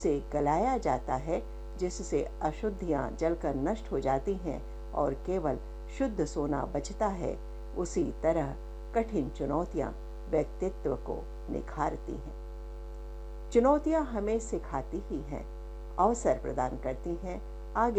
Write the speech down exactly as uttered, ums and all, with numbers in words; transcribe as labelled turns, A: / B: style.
A: से गलाया जाता है, जिससे अशुद्धियां जलकर नष्ट हो जाती हैं और केवल शुद्ध सोना बचता है, उसी तरह कठिन चुनौतियां व्यक्तित्व को निखारती हैं। चुनौतियां हमें सिखाती ही हैं, अवसर प्रदान करती हैं